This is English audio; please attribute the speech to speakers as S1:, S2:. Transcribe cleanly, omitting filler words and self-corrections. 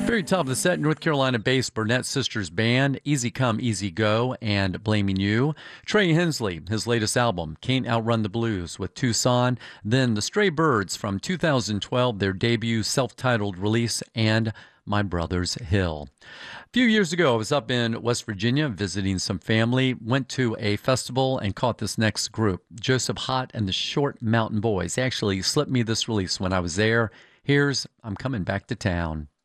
S1: Very top of the set, North Carolina-based Burnett Sisters band, Easy Come, Easy Go, and Blaming You. Trey Hensley, his latest album, Can't Outrun the Blues with Tucson. Then The Stray Birds from 2012, their debut self-titled release, and My Brother's Hill. A few years ago, I was up in West Virginia visiting some family, went to a festival and caught this next group, Joseph Hott and the Short Mountain Boys. They actually slipped me this release when I was there. Here's I'm Coming Back to Town.